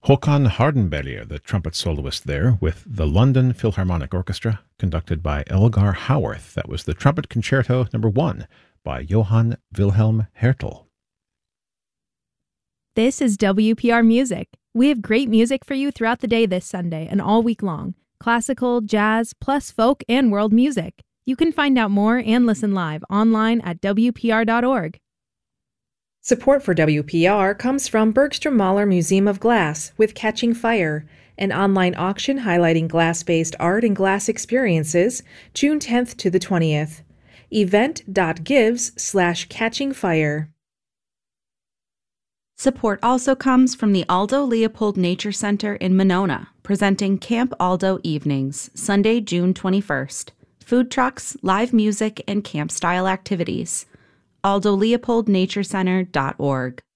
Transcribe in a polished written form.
Håkan Hardenberger, the trumpet soloist there, with the London Philharmonic Orchestra, conducted by Elgar Howarth. That was the Trumpet Concerto No. 1 by Johann Wilhelm Hertel. This is WPR Music. We have great music for you throughout the day this Sunday and all week long. Classical, jazz, plus folk and world music. You can find out more and listen live online at WPR.org. Support for WPR comes from Bergstrom Mahler Museum of Glass with Catching Fire, an online auction highlighting glass-based art and glass experiences, June 10th to the 20th. event.gives/catchingfire. Support also comes from the Aldo Leopold Nature Center in Monona, presenting Camp Aldo Evenings, Sunday, June 21st. Food trucks, live music, and camp-style activities. AldoLeopoldNatureCenter.org.